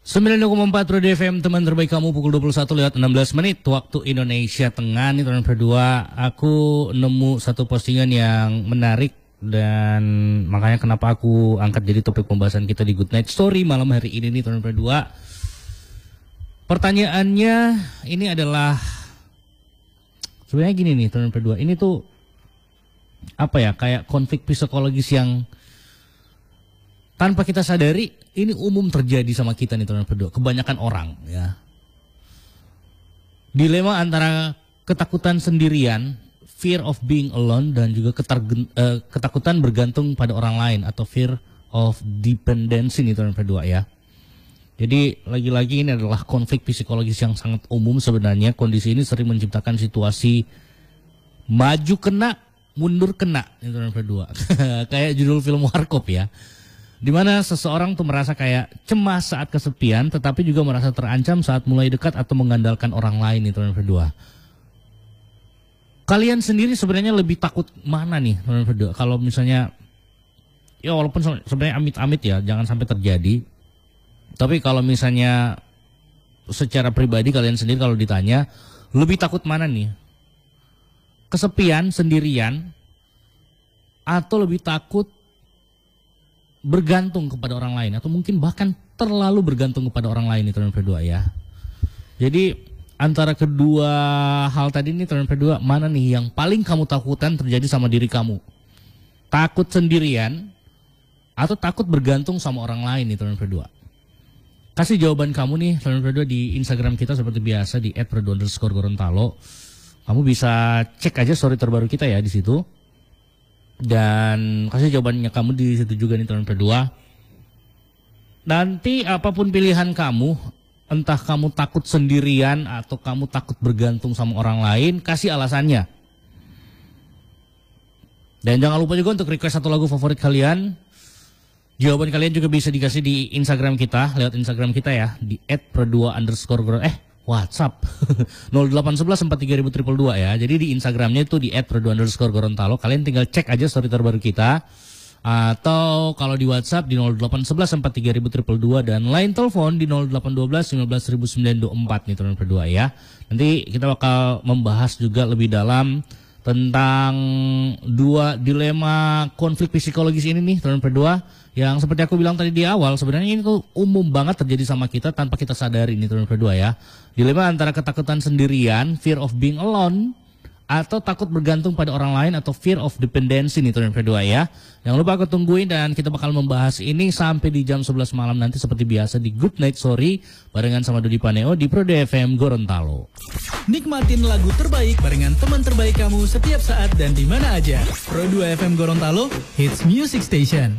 90,4 Pro FM, teman terbaik kamu, pukul 21:16 waktu Indonesia Tengah nih teman berdua. Aku nemu satu postingan yang menarik dan makanya kenapa aku angkat jadi topik pembahasan kita di Good Night Story malam hari ini nih teman berdua. Pertanyaannya ini adalah sebenarnya gini nih teman berdua. Ini tuh apa ya, kayak konflik psikologis yang tanpa kita sadari ini umum terjadi sama kita nih teman berdua, kebanyakan orang ya. Dilema antara ketakutan sendirian, fear of being alone, dan juga ketakutan bergantung pada orang lain atau fear of dependency nih teman berdua ya. Jadi lagi-lagi ini adalah konflik psikologis yang sangat umum sebenarnya. Kondisi ini sering menciptakan situasi maju kena, mundur kena nih teman berdua. Kayak judul film Warkop ya. Dimana seseorang tuh merasa kayak cemas saat kesepian, tetapi juga merasa terancam saat mulai dekat atau mengandalkan orang lain nih teman berdua. Kalian sendiri sebenarnya lebih takut mana nih teman berdua? Kalau misalnya, ya walaupun sebenarnya amit-amit ya, jangan sampai terjadi. Tapi kalau misalnya secara pribadi kalian sendiri kalau ditanya, lebih takut mana nih? Kesepian, sendirian, atau lebih takut bergantung kepada orang lain, atau mungkin bahkan terlalu bergantung kepada orang lain nih teman berdua ya. Jadi antara kedua hal tadi nih teman berdua, mana nih yang paling kamu takutkan terjadi sama diri kamu? Takut sendirian atau takut bergantung sama orang lain nih teman berdua? Kasih jawaban kamu nih teman berdua di Instagram kita seperti biasa di @produ_gorontalo. Kamu bisa cek aja story terbaru kita ya di situ. Dan kasih jawabannya kamu di situ juga nih teman berdua. Nanti apapun pilihan kamu, entah kamu takut sendirian atau kamu takut bergantung sama orang lain, kasih alasannya. Dan jangan lupa juga untuk request satu lagu favorit kalian. Jawaban kalian juga bisa dikasih di Instagram kita, lewat Instagram kita ya, di @pro2_WhatsApp 0811 ya. Jadi di Instagramnya itu di @pro2_Gorontalo. Kalian tinggal cek aja story terbaru kita. Atau kalau di WhatsApp di 0811 dan line telepon di 0812 15924 nih teman berdua ya. Nanti kita bakal membahas juga lebih dalam tentang dua dilema konflik psikologis ini nih teman berdua. Yang seperti aku bilang tadi di awal, sebenarnya ini tuh umum banget terjadi sama kita tanpa kita sadari nih teman berdua ya. Dilema antara ketakutan sendirian, fear of being alone, atau takut bergantung pada orang lain atau fear of dependency nih teman berdua ya. Jangan lupa aku tungguin dan kita bakal membahas ini sampai di jam 11 malam nanti seperti biasa di Good Night Story barengan sama Dodi Paneo di Pro FM Gorontalo. Nikmatin lagu terbaik barengan teman terbaik kamu setiap saat dan di mana aja. Pro FM Gorontalo, Hits Music Station.